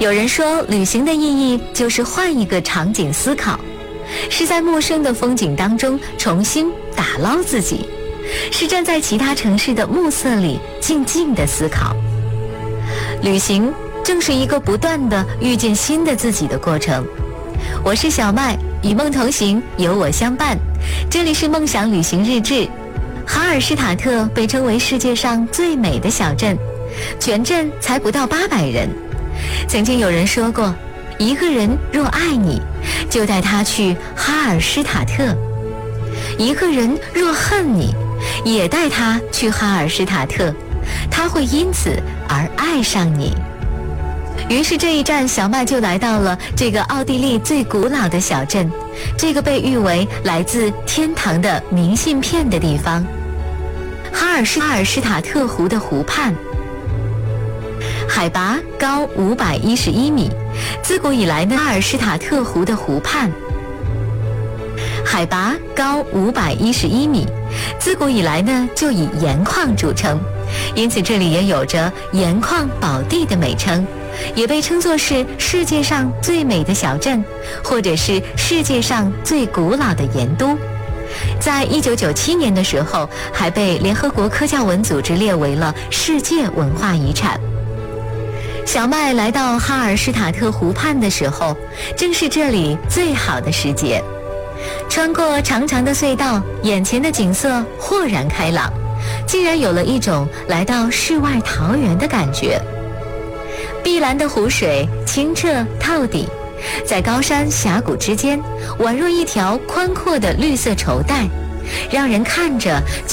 有人说，旅行的意义就是换一个场景思考，是在陌生的风景当中重新打捞自己，是站在其他城市的暮色里静静的思考。旅行正是一个不断的遇见新的自己的过程。我是小麦，与梦同行，有我相伴。这里是梦想旅行日志。哈尔施塔特被称为世界上最美的小镇，全镇才不到800人。曾经有人说过，一个人若爱你，就带他去哈尔施塔特；一个人若恨你，也带他去哈尔施塔特，他会因此而爱上你。于是这一站，小麦就来到了这个奥地利最古老的小镇，这个被誉为来自天堂的明信片的地方——哈尔施塔特湖的湖畔。海拔高511米，自古以来呢，哈尔施塔特湖的湖畔，海拔高511米，自古以来呢就以盐矿著称，因此这里也有着盐矿宝地的美称，也被称作是世界上最美的小镇，或者是世界上最古老的盐都。在1997年的时候，还被联合国科教文组织列为了世界文化遗产。小麦来到哈尔施塔特湖畔的时候，正是这里最好的时节。穿过长长的隧道，眼前的景色豁然开朗，竟然有了一种来到世外桃源的感觉。碧蓝的湖水清澈透底，在高山峡谷之间，宛若一条宽阔的绿色绸带，让人看着